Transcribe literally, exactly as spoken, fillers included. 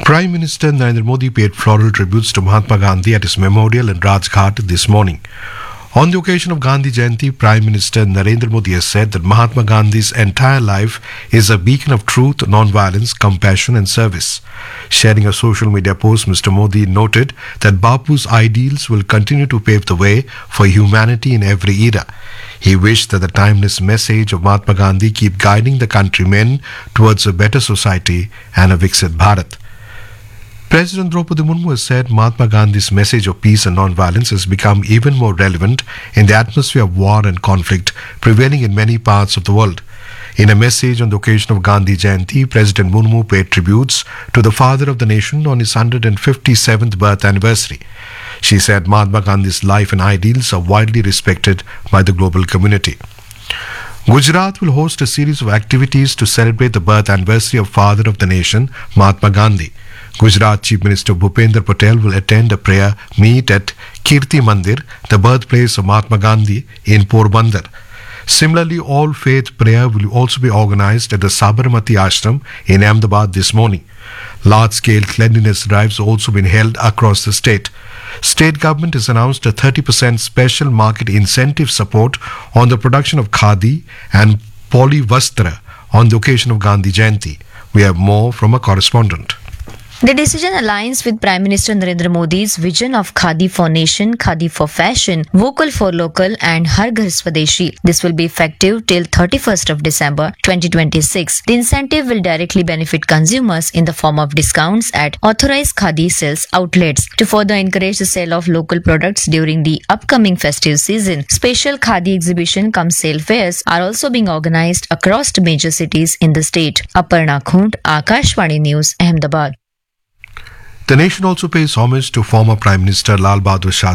Prime Minister Narendra Modi paid floral tributes to Mahatma Gandhi at his memorial in Rajghat this morning. On the occasion of Gandhi Jayanti, Prime Minister Narendra Modi has said that Mahatma Gandhi's entire life is a beacon of truth, non-violence, compassion and service. Sharing a social media post, Mister Modi noted that Bapu's ideals will continue to pave the way for humanity in every era. He wished that the timeless message of Mahatma Gandhi keep guiding the countrymen towards a better society and a Viksit Bharat. President Draupadi Murmu has said Mahatma Gandhi's message of peace and non-violence has become even more relevant in the atmosphere of war and conflict prevailing in many parts of the world. In a message on the occasion of Gandhi Jayanti, President Murmu paid tributes to the father of the nation on his one hundred fifty-seventh birth anniversary. She said Mahatma Gandhi's life and ideals are widely respected by the global community. Gujarat will host a series of activities to celebrate the birth anniversary of father of the nation, Mahatma Gandhi. Gujarat Chief Minister Bhupender Patel will attend a prayer meet at Kirti Mandir, the birthplace of Mahatma Gandhi, in Porbandar. Similarly, all faith prayer will also be organized at the Sabarmati Ashram in Ahmedabad this morning. Large-scale cleanliness drives have also been held across the state. State government has announced a thirty percent special market incentive support on the production of khadi and polyvastra on the occasion of Gandhi Jayanti. We have more from a correspondent. The decision aligns with Prime Minister Narendra Modi's vision of Khadi for Nation, Khadi for Fashion, Vocal for Local and Har Ghar Swadeshi. This will be effective till thirty-first of December twenty twenty-six. The incentive will directly benefit consumers in the form of discounts at authorized Khadi sales outlets. To further encourage the sale of local products during the upcoming festive season, special Khadi exhibition cum sale fairs are also being organized across the major cities in the state. Aparna Khund, Akashvani News, Ahmedabad. The nation also pays homage to former Prime Minister Lal Bahadur Shastri